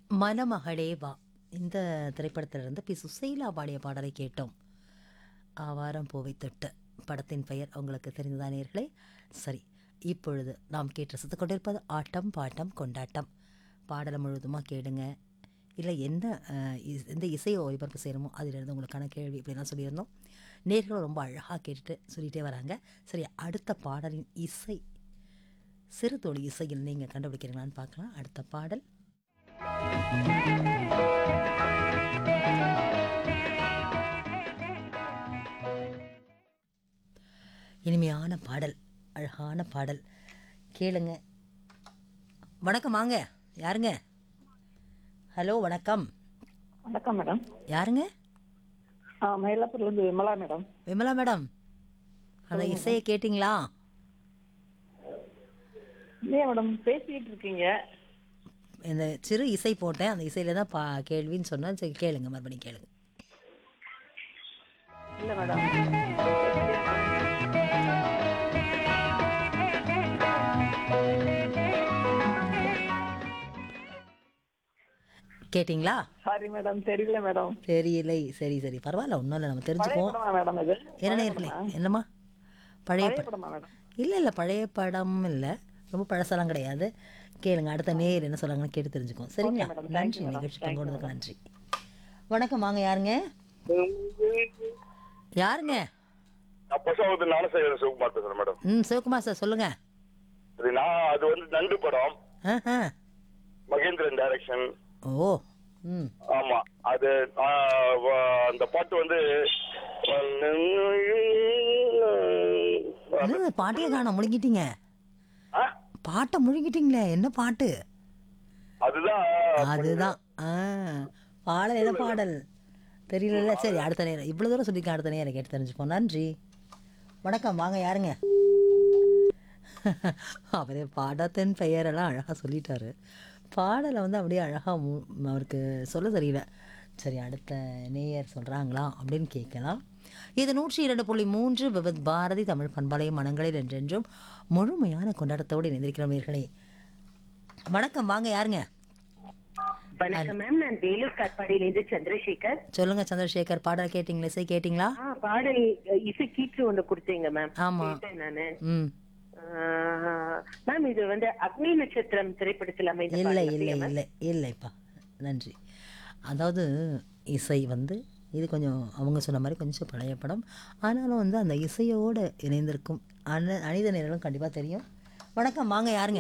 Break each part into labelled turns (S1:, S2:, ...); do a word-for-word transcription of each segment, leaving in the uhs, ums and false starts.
S1: மணமகளே வா இந்த திரைப்படத்திலிருந்து பி சுசீலா பாடிய பாடலை கேட்டோம். ஆவாரம் பூவை தொட்டு படத்தின் பெயர் உங்களுக்கு தெரிந்ததா நேயர்களே? சரி, இப்பொழுது நாம் கேட்டு ரசித்துக் கொண்டிருப்பது ஆட்டம் பாட்டம் கொண்டாட்டம். பாடலை முழுவதுமாக கேளுங்க. இல்லை என்ன அஹ், இஸ்- எந்த இசையை ஒளிபரப்பு செய்யணுமோ அதிலிருந்து உங்களுக்கான கேள்வி இப்படிலாம் சொல்லியிருந்தோம். நேர்களும் ரொம்ப அழகாக கேட்டுட்டு சொல்லிகிட்டே வராங்க. சரி, அடுத்த பாடலின் இசை சிறு தோழி இசையில் நீங்கள் கண்டுபிடிக்கிறீங்களான்னு பார்க்கலாம். அடுத்த பாடல் இனிமையான பாடல், அழகான பாடல். கேளுங்க. வணக்கம், வாங்க. யாருங்க? ஹலோ, வணக்கம்.
S2: வணக்கம் மேடம்.
S1: யாருங்க?
S2: ஆ மயிலாப்பூர்ல இருந்து விமலா மேடம்.
S1: விமலா மேடம், அந்த இசையை கேட்டிங்களா?
S2: இல்லையா மேடம், பேசிட்டு இருக்கீங்க.
S1: இந்த சிறு இசை போட்டேன், அந்த இசையில தான் பா கேள்வின்னு சொன்னேன். சரி, கேளுங்க, மறுபடியும் கேளுங்க.
S2: இல்ல மேடம்.
S1: கேட்டிங்களா?
S2: சாரி மேடம், தெரியல மேடம்.
S1: தெரியலை. சரி சரி, பரவாயில்ல, ஒன்றும் இல்லை, நம்ம
S2: பழைய
S1: தெரிஞ்சுக்குவோம்.
S2: படமா மேடம் இது?
S1: என்ன
S2: பழைய
S1: நேர்களே?
S2: படமா?
S1: என்னம்மா? பழைய
S2: பழைய
S1: ப
S2: படமா மேடம்?
S1: இல்லை இல்லை, பழைய படம் இல்லை, ரொம்ப பழசெல்லாம் கிடையாது. கேளுங்க, அடுத்த நேர் என்ன சொல்கிறாங்கன்னு கேட்டு தெரிஞ்சுக்கோம். சரிங்களா?
S2: Okay, madam. Thank
S1: நன்றி,
S2: you, madam.
S1: நிகழ்ச்சி
S2: Thank you,
S1: பங்கோடுறதுக்கு
S2: madam.
S1: நன்றி. வணக்கம், வாங்க. யாருங்க? யாருங்க?
S3: அப்பசாவது நானும் செய்யற சிவகுமார் பேசுறேன் மேடம்.
S1: ம், சிவகுமார் சார், சொல்லுங்க.
S3: சரி, நான் அது வந்து நண்டு படம்,
S1: ஆ ஆ
S3: மகேந்திரன் டைரக்ஷன்.
S1: ஓ, ம்,
S3: ஆமா, அது ஆ, வ- அந்த பாட்டு வந்து
S1: என்னது பாட்டையே காணோம், முழுங்கிட்டீங்க.
S3: ஆ,
S1: பாட்டை முழுங்கிட்டீங்களே, என்ன பாட்டு?
S3: அதுதான்.
S1: அதுதான். ஆ, பாடல் என்ன பாடல் தெரியல. சரி, அடுத்த நேரம் இவ்வளோ தூரம் சொல்லியிருக்கேன், அடுத்த நேரம் கேட்டு தெரிஞ்சுப்போம். நன்றி. வணக்கம், வாங்க. யாருங்க? அவரே பாடத்தின் பெயரெல்லாம் அழகாக சொல்லிட்டாரு. பாடலை வந்து அப்படியே அழகாக அவருக்கு சொல்ல தெரியல. சரி, அடுத்த நேயர் சொல்கிறாங்களா அப்படின்னு கேட்கலாம். இது நூற்றி இரண்டு புள்ளி மூன்று விவித் பாரதி தமிழ் பண்பலை மனங்களில் என்றென்றும் முழுமையான கொண்டாட்டத்தோடு இணைந்திருக்கிறோம் நேயர்களே. வணக்கம், வாங்க. யாருங்க?
S4: வணக்கம் மேம், நான் வேலூர் காட்பாடியிலிருந்து சந்திரசேகர்.
S1: சொல்லுங்க சந்திரசேகர், பாடல் கேட்டிங்களா? இசை கேட்டிங்களா?
S4: ஆ, பாடல் அஹ், இசை கீற்று ஒன்று கொடுத்தீங்க மேம்.
S1: ஆமா.
S4: கேட்டேன் நானு.
S1: ம்,
S4: ஆஹ், மேம் இது வந்து அக்னி நட்சத்திரம் திரைப்படத்தில் அமைந்த
S1: இல்லை
S4: பாடல்
S1: இல்லை
S4: அப்படியா மேம்?
S1: இல்லை இல்லைப்பா. நன்றி. அதாவது இசை வந்து இது கொஞ்சம் அவங்க சொன்ன மாதிரி கொஞ்சம் பழைய படம். ஆனாலும் வந்து அந்த இசையோடு இணைந்திருக்கும் அன அனித நேரம் கண்டிப்பாக தெரியும். வணக்கம், வாங்க. யாருங்க?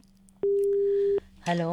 S1: ஹலோ,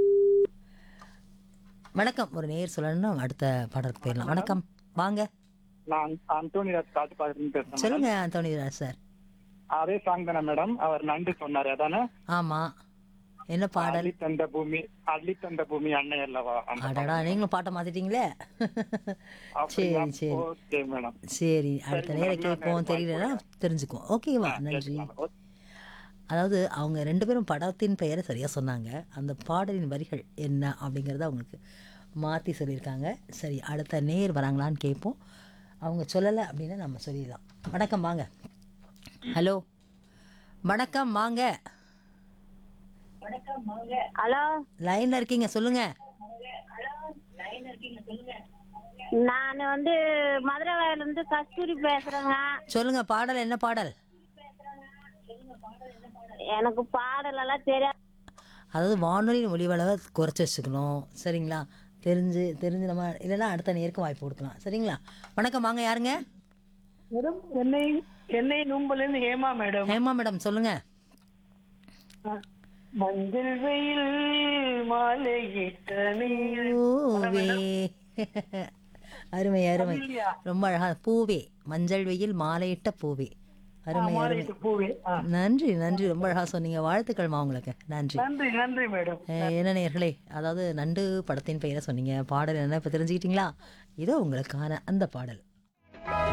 S1: வணக்கம். ஒரு நேர் சொல்லணும்னா அடுத்த பாடலுக்கு போயிடலாம். வணக்கம், வாங்க.
S2: நான் அந்தோனி ராஜ் காட்டுப்பாடிலிருந்து பேசுறேன்.
S1: சொல்லுங்க அந்தோணிராஜ் சார்.
S2: அதே சாங் தானே மேடம்? அவர் நண்டு சொன்னாரு அதானே?
S1: ஆமாம், என்ன பாடல்?
S2: அள்ளி தந்த பூமி, அள்ளி தந்த பூமி அன்னை அல்லவா? அந்த
S1: அடடா, நீங்களும் பாட்டை மாற்றிட்டீங்களே. சரி
S2: அப்படியா?
S1: சரி
S2: ஓகே மேடம்.
S1: சரி, அடுத்த
S2: சரி,
S1: நேரம்
S2: மேடம்,
S1: கேட்போம்.
S2: நான்
S1: தெரியலன்னா தெரிஞ்சுக்குவோம். ஓகேவா? நன்றி.
S2: ஓகே.
S1: அதாவது அவங்க ரெண்டு பேரும் படத்தின் பெயரை சரியாக சொன்னாங்க. அந்த பாடலின் வரிகள் என்ன அப்படிங்கிறத அவங்களுக்கு மாற்றி சொல்லியிருக்காங்க. சரி, அடுத்த நேர் வராங்களான்னு கேட்போம். அவங்க சொல்லலை அப்படின்னா நம்ம சொல்லிடலாம். வணக்கம், வாங்க. ஹலோ, வணக்கம், வாங்க.
S5: ஹலோ,
S1: லைனில் இருக்கீங்க, சொல்லுங்கள்.
S5: நான் வந்து மதுரை வயல்ல இருந்து கஸ்தூரி பேசுறேங்க.
S1: சொல்லுங்கள், பாடல் என்ன பாடல்?
S5: எனக்கு பாடல் எல்லாம் தெரியாது.
S1: அதாவது வானொலியின் ஒளிவளவை குறைச்சி வச்சுக்கணும், சரிங்களா? தெரிஞ்சு தெரிஞ்சு நம்ம இல்லைன்னா அடுத்த நேருக்கு வாய்ப்பு கொடுக்கலாம், சரிங்களா? வணக்கம், வாங்க. யாருங்க?
S2: மேடம், என்னை என்னை நும்பல இருந்து ஹேமா மேடம்.
S1: ஹேமா மேடம், சொல்லுங்க.
S2: மஞ்சள் வெயில் மாலையிட்ட நீர்.
S1: பூவே. அருமை அருமை, ரொம்ப அழகா. பூவே, மஞ்சள் வெயில் மாலையிட்ட பூவே. அருமை அருமை,
S2: மாலையிட்ட பூவே. ஆ.
S1: நன்றி நன்றி, ரொம்ப அழகா சொன்னீங்க. வாழ்த்துக்கள்மா உங்களுக்கு. நன்றி.
S2: நன்றி நன்றி மேடம்.
S1: அஹ், என்ன நேயர்களே, அதாவது நண்டு படத்தின் பெயரை சொன்னீங்க. பாடல் என்ன இப்போ தெரிஞ்சுக்கிட்டீங்களா? இதோ உங்களுக்கான அந்த பாடல்.